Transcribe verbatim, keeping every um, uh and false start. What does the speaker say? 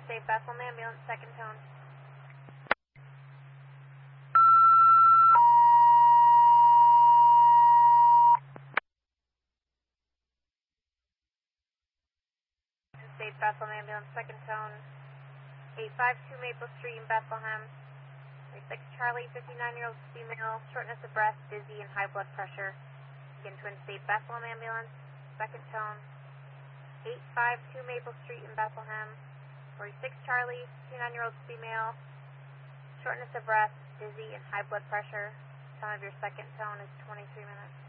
State Bethlehem ambulance, second tone. State Bethlehem ambulance, second tone. eight five two Maple Street in Bethlehem. thirty-six Charlie, fifty-nine-year-old female, shortness of breath, dizzy, and high blood pressure. Again, Twin State Bethlehem ambulance, second tone. eight five two Maple Street in Bethlehem. forty-six Charlie, fifty-nine-year-old female, shortness of breath, dizzy, and high blood pressure. Time of your second tone is twenty-three minutes.